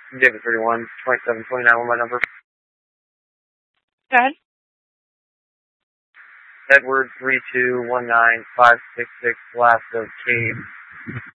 David 31, 2729, my number. Go ahead. Edward 3219566, last of Cave.